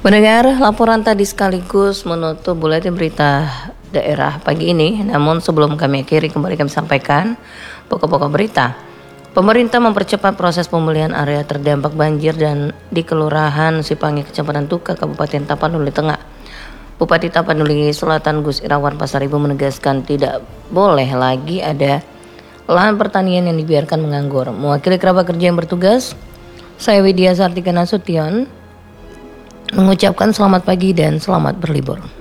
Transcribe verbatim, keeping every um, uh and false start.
Mendengar laporan tadi sekaligus menutup buletin berita daerah pagi ini. Namun sebelum kami akhiri, kembali kami sampaikan pokok-pokok berita. Pemerintah mempercepat proses pemulihan area terdampak banjir dan di Kelurahan Sipangi, Kecamatan Tuka, Kabupaten Tapanuli Tengah. Bupati Tapanuli Selatan Gus Irawan Pasaribu menegaskan tidak boleh lagi ada lahan pertanian yang dibiarkan menganggur. Mewakili kerabat kerja yang bertugas, saya Widya Sartika Nasution mengucapkan selamat pagi dan selamat berlibur.